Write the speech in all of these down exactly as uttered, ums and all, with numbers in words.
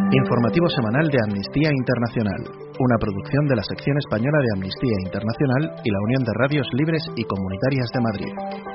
Informativo semanal de Amnistía Internacional, una producción de la sección española de Amnistía Internacional y la Unión de Radios Libres y Comunitarias de Madrid.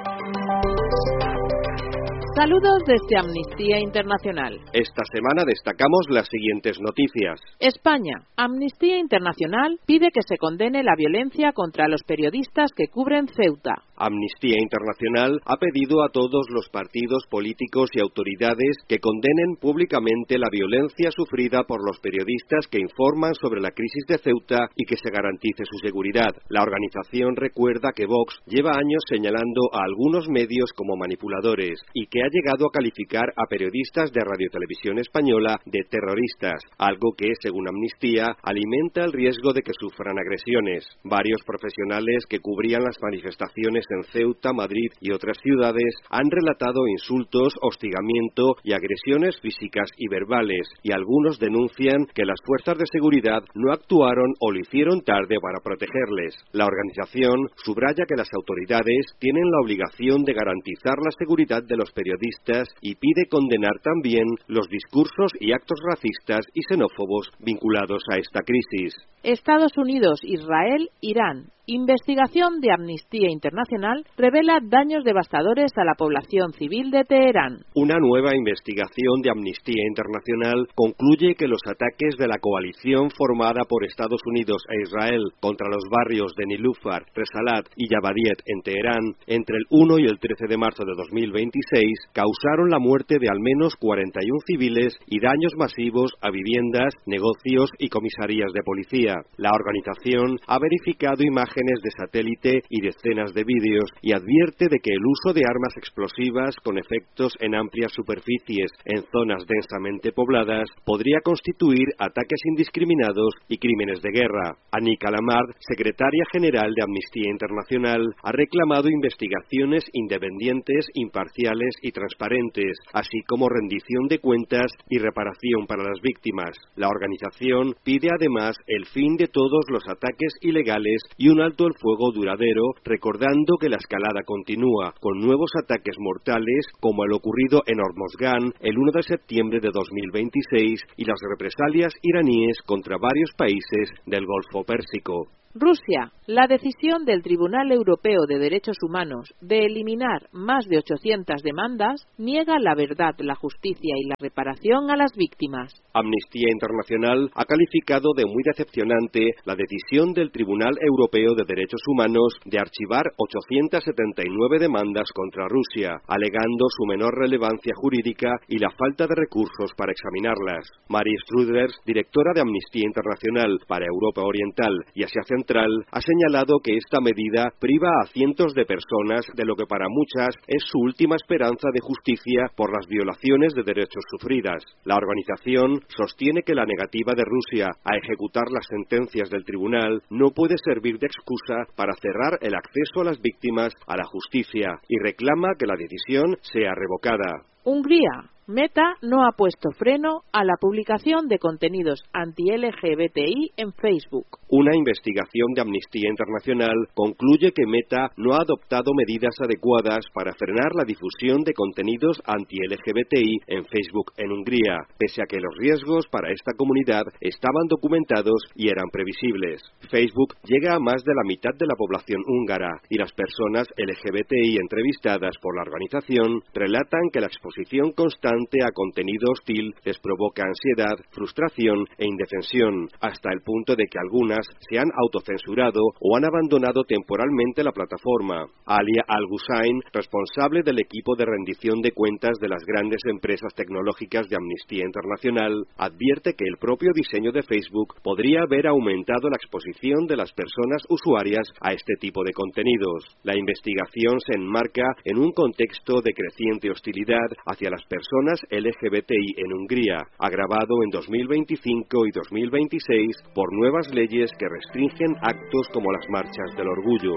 Saludos desde Amnistía Internacional. Esta semana destacamos las siguientes noticias. España. Amnistía Internacional pide que se condene la violencia contra los periodistas que cubren Ceuta. Amnistía Internacional ha pedido a todos los partidos políticos y autoridades que condenen públicamente la violencia sufrida por los periodistas que informan sobre la crisis de Ceuta y que se garantice su seguridad. La organización recuerda que Vox lleva años señalando a algunos medios como manipuladores y que ha llegado a calificar a periodistas de Radio Televisión Española de terroristas, algo que, según Amnistía, alimenta el riesgo de que sufran agresiones. Varios profesionales que cubrían las manifestaciones en Ceuta, Madrid y otras ciudades han relatado insultos, hostigamiento y agresiones físicas y verbales, y algunos denuncian que las fuerzas de seguridad no actuaron o lo hicieron tarde para protegerles. La organización subraya que las autoridades tienen la obligación de garantizar la seguridad de los periodistas y pide condenar también los discursos y actos racistas y xenófobos vinculados a esta crisis. Estados Unidos, Israel, Irán. Investigación de Amnistía Internacional revela daños devastadores a la población civil de Teherán. Una nueva investigación de Amnistía Internacional concluye que los ataques de la coalición formada por Estados Unidos e Israel contra los barrios de Nilufar, Resalat y Yavadiet en Teherán entre el uno y el trece de marzo de dos mil veintiséis causaron la muerte de al menos cuarenta y uno civiles y daños masivos a viviendas, negocios y comisarías de policía. La organización ha verificado imágenes de satélite y decenas de vídeos y advierte de que el uso de armas explosivas con efectos en amplias superficies en zonas densamente pobladas podría constituir ataques indiscriminados y crímenes de guerra. Anik Alamard, secretaria general de Amnistía Internacional, ha reclamado investigaciones independientes, imparciales y transparentes, así como rendición de cuentas y reparación para las víctimas. La organización pide además el fin de todos los ataques ilegales y un alto el fuego duradero, recordando que la escalada continúa, con nuevos ataques mortales como el ocurrido en Hormozgan el uno de septiembre de dos mil veintiséis y las represalias iraníes contra varios países del Golfo Pérsico. Rusia. La decisión del Tribunal Europeo de Derechos Humanos de eliminar más de ochocientas demandas niega la verdad, la justicia y la reparación a las víctimas. Amnistía Internacional ha calificado de muy decepcionante la decisión del Tribunal Europeo de Derechos Humanos de archivar ochocientas setenta y nueve demandas contra Rusia, alegando su menor relevancia jurídica y la falta de recursos para examinarlas. Marie Struders, directora de Amnistía Internacional para Europa Oriental y Asia Central, ha señalado que esta medida priva a cientos de personas de lo que para muchas es su última esperanza de justicia por las violaciones de derechos sufridas. La organización sostiene que la negativa de Rusia a ejecutar las sentencias del tribunal no puede servir de excusa para cerrar el acceso a las víctimas a la justicia y reclama que la decisión sea revocada. Hungría. Meta no ha puesto freno a la publicación de contenidos anti-L G B T I en Facebook. Una investigación de Amnistía Internacional concluye que Meta no ha adoptado medidas adecuadas para frenar la difusión de contenidos anti-L G B T I en Facebook en Hungría, pese a que los riesgos para esta comunidad estaban documentados y eran previsibles. Facebook llega a más de la mitad de la población húngara y las personas L G B T I entrevistadas por la organización relatan que la exposición constante a contenido hostil les provoca ansiedad, frustración e indefensión, hasta el punto de que algunas se han autocensurado o han abandonado temporalmente la plataforma. Alia Al-Hussein, responsable del equipo de rendición de cuentas de las grandes empresas tecnológicas de Amnistía Internacional, advierte que el propio diseño de Facebook podría haber aumentado la exposición de las personas usuarias a este tipo de contenidos. La investigación se enmarca en un contexto de creciente hostilidad hacia las personas L G B T I en Hungría, agravado en dos mil veinticinco y dos mil veintiséis por nuevas leyes que restringen actos como las marchas del orgullo.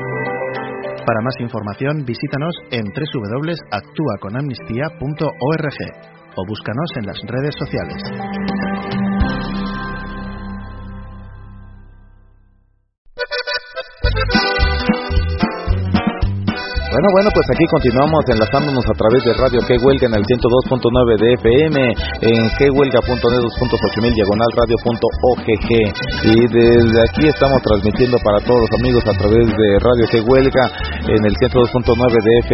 Para más información, visítanos en doble u doble u doble u punto actúa con amnistía punto org o búscanos en las redes sociales. Bueno, bueno, pues aquí continuamos enlazándonos a través de Radio Que Huelga en el ciento dos punto nueve de F M, en que huelga punto net, dos punto ocho mil, diagonal radio punto o g g. Y desde aquí estamos transmitiendo para todos los amigos a través de Radio Que Huelga en el ciento dos punto nueve de F